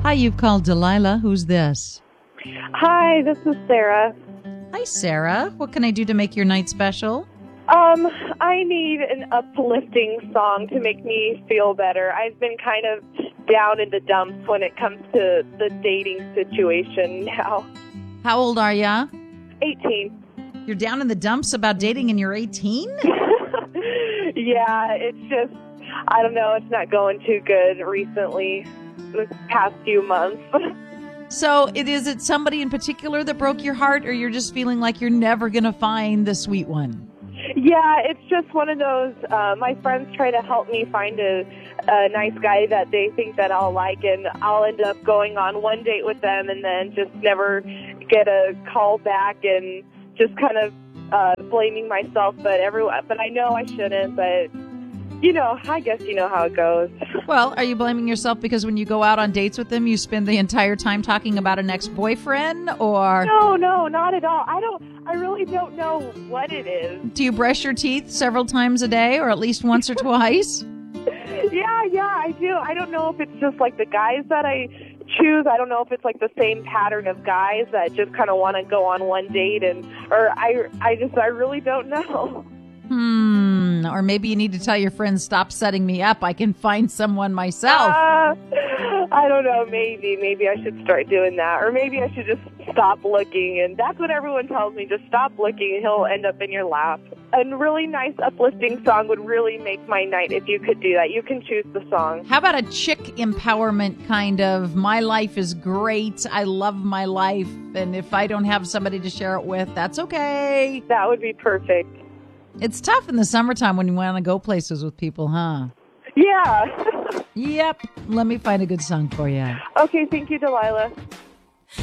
Hi, you've called Delilah. Who's this? Hi, this is Sarah. Hi, Sarah. What can I do to make your night special? I need an uplifting song to make me feel better. I've been kind of down in the dumps when it comes to the dating situation now. How old are ya? 18. You're down in the dumps about dating and you're 18? Yeah, it's just, I don't know, it's not going too good recently, this past few months. So is it somebody in particular that broke your heart, or you're just feeling like you're never going to find the sweet one? Yeah, it's just one of those, my friends try to help me find a nice guy that they think that I'll like, and I'll end up going on one date with them and then just never get a call back and just kind of blaming myself, but I know I shouldn't, but you know, I guess you know how it goes. Well, are you blaming yourself because when you go out on dates with them, you spend the entire time talking about an ex-boyfriend, or? No, not at all. I really don't know what it is. Do you brush your teeth several times a day, or at least once or twice? Yeah, I do. I don't know if it's just like the guys that I choose. I don't know if it's like the same pattern of guys that just kind of want to go on one date, or I really don't know. Or maybe you need to tell your friends, stop setting me up. I can find someone myself. I don't know. Maybe I should start doing that. Or maybe I should just stop looking. And that's what everyone tells me. Just stop looking and he'll end up in your lap. A really nice uplifting song would really make my night if you could do that. You can choose the song. How about a chick empowerment kind of, my life is great, I love my life, and if I don't have somebody to share it with, that's okay. That would be perfect. It's tough in the summertime when you want to go places with people, huh? Yeah. Yep. Let me find a good song for you. Okay, thank you, Delilah.